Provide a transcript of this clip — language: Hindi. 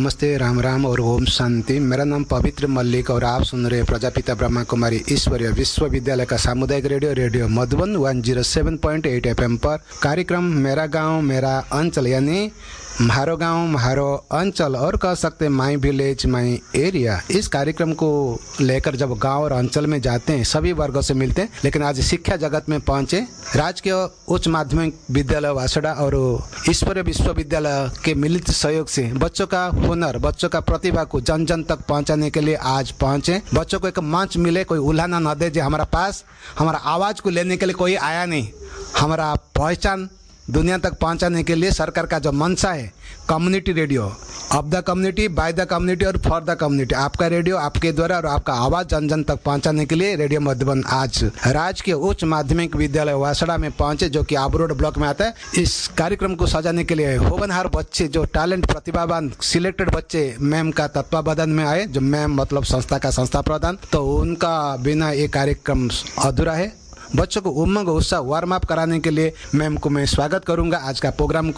नमस्ते, राम राम और ओम शांति। मेरा नाम पवित्र मल्लिक और आप सुन रहे प्रजापिता ब्रह्मा कुमारी ईश्वरीय विश्वविद्यालय का सामुदायिक रेडियो मधुबन 107.8 FM पर कार्यक्रम मेरा गांव मेरा अंचल, यानी म्हारो गांव म्हारो अंचल और कह सकते माई विलेज माई एरिया। इस कार्यक्रम को लेकर जब गांव और अंचल में जाते हैं सभी वर्गों से मिलते हैं, लेकिन आज शिक्षा जगत में पहुंचे राजकीय उच्च माध्यमिक विद्यालय वासड़ा और ईश्वरीय विश्वविद्यालय के मिलित सहयोग से बच्चों का हुनर, बच्चों का प्रतिभा को जन जन तक पहुंचाने के लिए आज पहुंचे। बच्चों को एक मंच मिले, कोई उल्हाना न दे जो हमारा पास हमारा आवाज को लेने के लिए कोई आया नहीं। हमारा पहचान दुनिया तक पहुंचाने के लिए सरकार का जो मंशा है, community radio, of the community, by the community और फॉर द कम्युनिटी, आपका रेडियो आपके द्वारा और आपका आवाज़ जन जन तक पहुंचाने के लिए रेडियो मधुबन आज राजकीय उच्च माध्यमिक विद्यालय वासड़ा में पहुंचे, जो कि आबरोड ब्लॉक में आता है। इस कार्यक्रम को सजाने के लिए होनहार बच्चे, जो टैलेंट प्रतिभावान सिलेक्टेड बच्चे मैम का तत्वावधान में आए, जो मैम मतलब संस्था का संस्था प्रधान, तो उनका बिना ये कार्यक्रम अधूरा है। बच्चों को उमंग उत्साह वार्म अप कराने के लिए मैम को मैं स्वागत करूंगा आज का प्रोग्राम